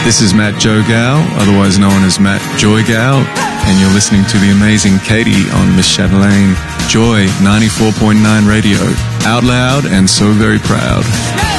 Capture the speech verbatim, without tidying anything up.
This is Matt Joe Gal, otherwise known as Matt Joy Gal, and you're listening to the amazing Katie on Miss Chatelaine Joy ninety-four point nine Radio. Out loud and so very proud.